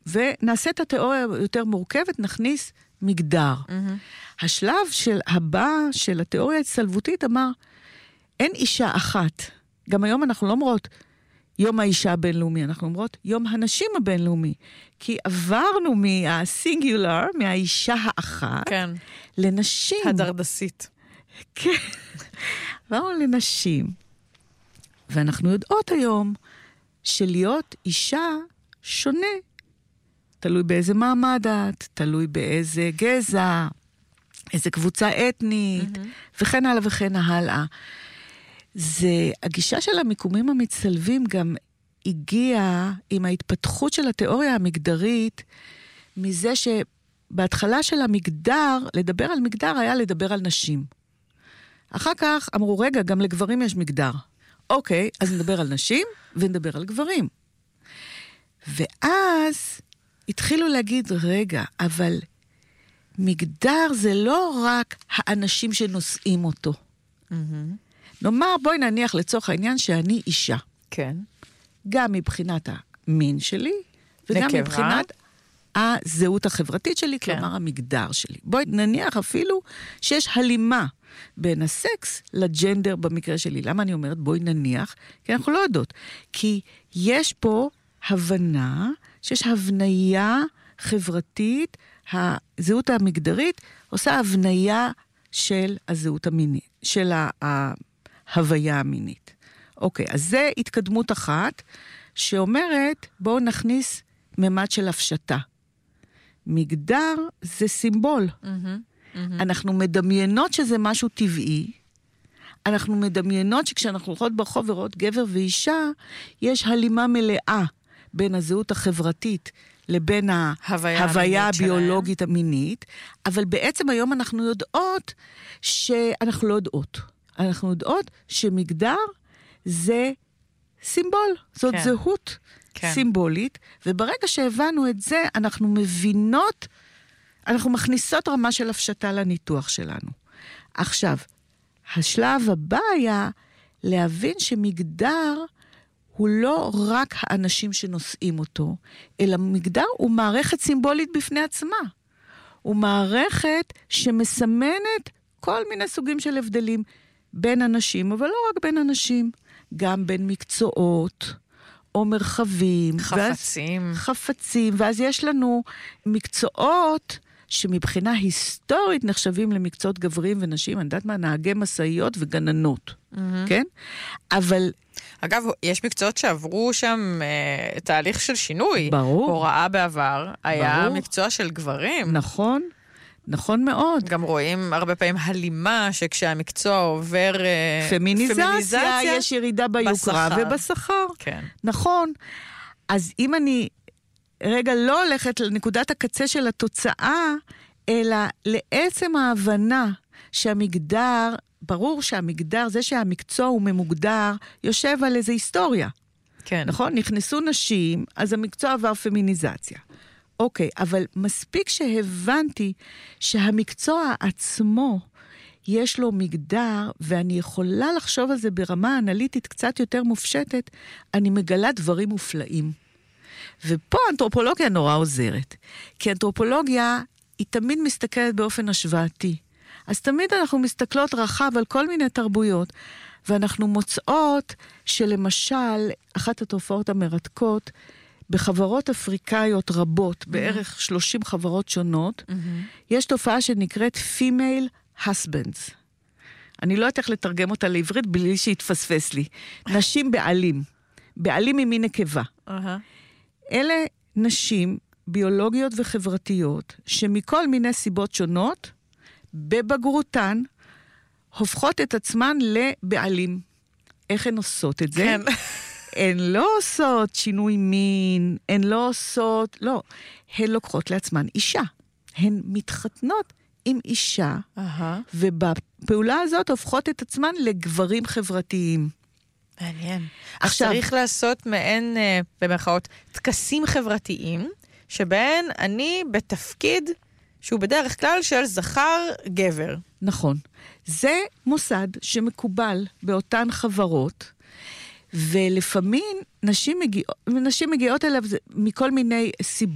ונעשה את התיאוריה יותר מורכבת, נכניס מגדר. השלב הבא של התיאוריה הצטלבותית אמר, אין אישה אחת. גם היום אנחנו לא אומרות יום האישה הבינלאומי, אנחנו אומרות יום הנשים הבינלאומי. כי עברנו מהסינגולר, מהאישה האחת, כן. לנשים. הדרדסית. כן. עברנו לנשים. ואנחנו יודעות היום שלהיות אישה שונה. תלוי באיזה מעמד את, תלוי באיזה גזע, איזה קבוצה אתנית, וכן הלאה וכן הלאה. זה, הגישה של המיקומים המצטלבים גם הגיעה עם ההתפתחות של התיאוריה המגדרית, מזה שבהתחלה של המגדר, לדבר על מגדר היה לדבר על נשים. אחר כך אמרו, רגע, גם לגברים יש מגדר. אוקיי, אז נדבר על נשים ונדבר על גברים. ואז התחילו להגיד, רגע, אבל מגדר זה לא רק האנשים שנושאים אותו. נאמר, בואי נניח לצורך העניין שאני אישה. כן. גם מבחינת המין שלי, וגם מבחינת הזהות החברתית שלי, כלומר המגדר שלי. בואי נניח אפילו שיש הלימה בין הסקס לג'נדר במקרה שלי. למה אני אומרת בואי נניח? כי אנחנו לא יודעות. כי יש פה הבנה, שיש הבניה חברתית, הזהות המגדרית עושה הבניה של הזהות המינית, של ההוויה המינית. אוקיי, אז זה התקדמות אחת, שאומרת, בואו נכניס ממד של הפשטה. מגדר זה סימבול. אנחנו מדמיינות שזה משהו טבעי, אנחנו מדמיינות שכשאנחנו הולכות ברחוב ורואות גבר ואישה, יש הלימה מלאה בין הזהות החברתית לבין ההוויה הביולוגית המינית, אבל בעצם היום אנחנו יודעות שאנחנו לא יודעות. אנחנו יודעות שמגדר זה סימבול, זאת זהות סימבולית, וברגע שהבנו את זה, אנחנו מבינות, אנחנו מכניסות רמה של הפשטה לניתוח שלנו. עכשיו, השלב הבא היה להבין שמגדר הוא לא רק האנשים שנושאים אותו, אלא מגדר הוא מערכת סימבולית בפני עצמה. הוא מערכת שמסמנת כל מיני סוגים של הבדלים בין אנשים, אבל לא רק בין אנשים, גם בין מקצועות או מרחבים. חפצים, ואז יש לנו מקצועות שמבחינה היסטורית נחשבים למקצועות גברים ונשים, אני יודעת מה, נהגי מסעיות וגננות, כן? אבל אגב, יש מקצועות שעברו שם תהליך של שינוי. ברור. הוראה בעבר היה מקצוע של גברים. נכון, נכון מאוד. גם רואים הרבה פעמים הלימה שכשהמקצוע עובר פמיניזציה, יש ירידה ביוקרה ובשכר. כן. נכון. אז אם אני רגע לא הולכת לנקודת הקצה של התוצאה, אלא לעצם ההבנה שהמגדר, ברור שהמגדר, זה שהמקצוע הוא ממוגדר, יושב על איזו היסטוריה. כן. נכון? נכנסו נשים, אז המקצוע עבר פמיניזציה. אוקיי, אבל מספיק שהבנתי שהמקצוע עצמו יש לו מגדר, ואני יכולה לחשוב על זה ברמה אנליטית קצת יותר מופשטת, אני מגלה דברים מופלאים. ופה אנתרופולוגיה נורא עוזרת. כי אנתרופולוגיה היא תמיד מסתכלת באופן השוואתי. אז תמיד אנחנו מסתכלות רחב על כל מיני תרבויות, ואנחנו מוצאות שלמשל, אחת התופעות המרתקות, בחברות אפריקאיות רבות, בערך 30 חברות שונות, יש תופעה שנקראת female husbands. אני לא יודעת איך לתרגם אותה לעברית, בלי שיתפספס לי. נשים בעלים. בעלים ממין נקבה. אלה נשים ביולוגיות וחברתיות, שמכל מיני סיבות שונות, בבגרותן, הופכות את עצמן לבעלים. איך הן עושות את זה? כן. הן לא עושות שינוי מין, הן לא עושות, לא. הן לוקחות לעצמן אישה. הן מתחתנות עם אישה, ובפעולה הזאת הופכות את עצמן לגברים חברתיים. מעניין. עכשיו צריך לעשות מעין, במרכאות, תקסים חברתיים, שבהן אני בתפקיד שהוא בדרך כלל של זכר גבר. נכון. זה מוסד שמקובל באותן חברות, ולפעמים נשים מגיעות אליו מכל מיני סיבות.